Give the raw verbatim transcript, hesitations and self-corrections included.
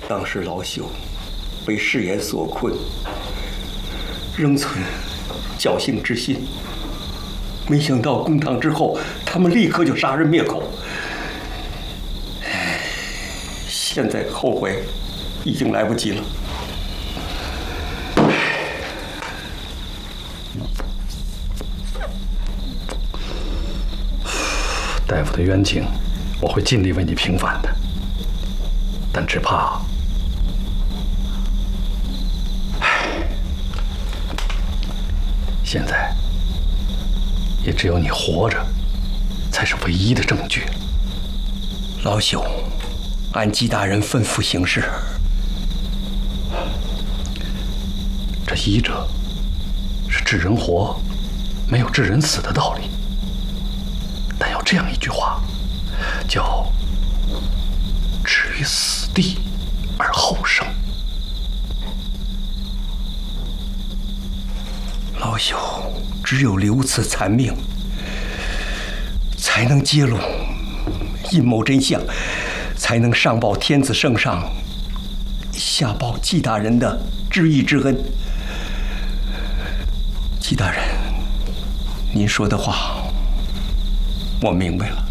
当时老朽被誓言所困，仍存侥幸之心。没想到公堂之后，他们立刻就杀人灭口。现在后悔已经来不及了。 大夫的冤情，我会尽力为你平反的，但只怕……现在也只有你活着，才是唯一的证据。 老朽按纪大人吩咐行事。 这医者是治人活，没有治人死的道理。但有这样一句话，叫“置于死地而后生”。 老朽只有留此残命，才能揭露阴谋真相，才能上报天子圣上，下报纪大人的知义之恩。纪大人，您说的话我明白了。